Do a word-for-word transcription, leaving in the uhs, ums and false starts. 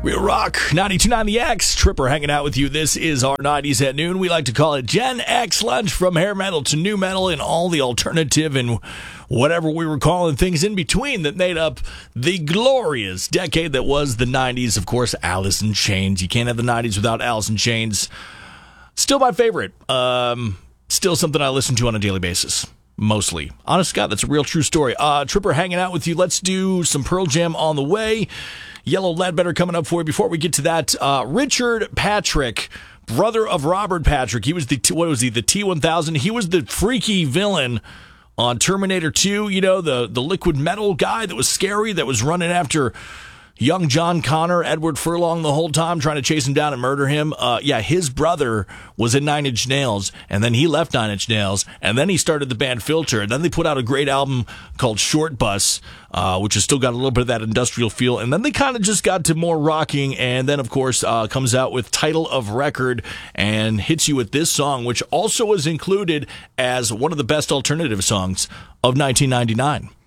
Real Rock, ninety-two point nine The X. Tripper hanging out with you. This is our nineties at noon. We like to call it Gen X lunch, from hair metal to new metal and all the alternative and whatever we were calling things in between that made up the glorious decade that was the nineties. Of course, Alice in Chains. You can't have the nineties without Alice in Chains. Still my favorite. Um, still something I listen to on a daily basis. Mostly. Honest to God, that's a real true story. Uh, Tripper hanging out with you. Let's do some Pearl Jam on the way. Yellow Ledbetter coming up for you. Before we get to that, uh, Richard Patrick, brother of Robert Patrick. He was the, what was he, the T one thousand? He was the freaky villain on Terminator two, you know, the, the liquid metal guy that was scary, that was running after young John Connor, Edward Furlong, the whole time, trying to chase him down and murder him. Uh, yeah, his brother was in Nine Inch Nails, and then he left Nine Inch Nails, and then he started the band Filter, and then they put out a great album called Short Bus, uh, which has still got a little bit of that industrial feel, and then they kind of just got to more rocking, and then, of course, uh, comes out with Title of Record and hits you with this song, which also was included as one of the best alternative songs of nineteen ninety-nine.